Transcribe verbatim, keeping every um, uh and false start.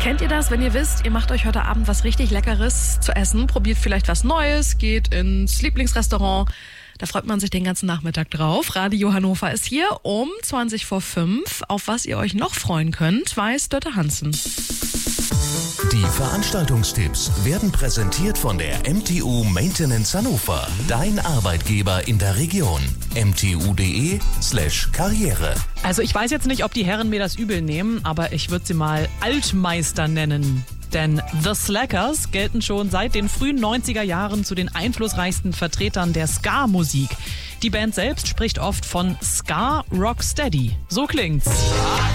Kennt ihr das, wenn ihr wisst, ihr macht euch heute Abend was richtig Leckeres zu essen, probiert vielleicht was Neues, geht ins Lieblingsrestaurant, da freut man sich den ganzen Nachmittag drauf. Radio Hannover ist hier um zwanzig vor fünf. Auf was ihr euch noch freuen könnt, weiß Dörte Hansen. Die Veranstaltungstipps werden präsentiert von der M T U Maintenance Hannover. Dein Arbeitgeber in der Region. m t u punkt d e slash karriere. Also ich weiß jetzt nicht, ob die Herren mir das übel nehmen, aber ich würde sie mal Altmeister nennen. Denn The Slackers gelten schon seit den frühen neunziger Jahren zu den einflussreichsten Vertretern der Ska-Musik. Die Band selbst spricht oft von Ska Rocksteady. So klingt's.